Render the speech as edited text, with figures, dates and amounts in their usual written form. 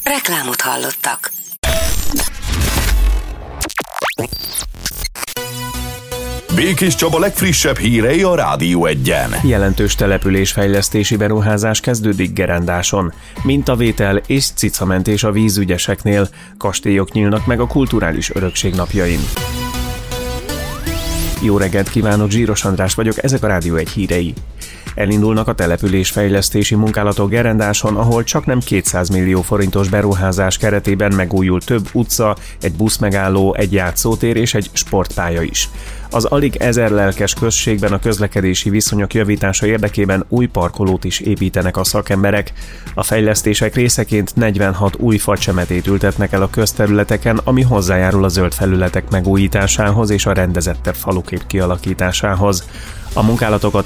Reklámot hallottak. Békés Csaba legfrissebb hírei a Rádió 1-en. Jelentős településfejlesztési beruházás kezdődik Gerendáson. Mintavétel és cicamentés a vízügyeseknél. Kastélyok nyílnak meg a kulturális örökség napjain. Jó reggelt kívánok, Zsíros András vagyok, ezek a Rádió 1 hírei. Elindulnak a településfejlesztési munkálatok Gerendáson, ahol csaknem 200 millió forintos beruházás keretében megújul több utca, egy buszmegálló, egy játszótér és egy sportpálya is. Az alig 1000 lelkes községben a közlekedési viszonyok javítása érdekében új parkolót is építenek a szakemberek. A fejlesztések részeként 46 új facsemetét ültetnek el a közterületeken, ami hozzájárul a zöld felületek megújításához és a rendezettebb falukép kialakításához. A munkálatokat